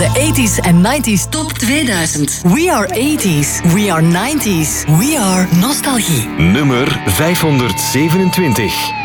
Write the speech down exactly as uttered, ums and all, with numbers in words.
De eighties en nineties Top tweeduizend. We are eighties. We are nineties. We are nostalgie. Nummer vijfhonderdzevenentwintig.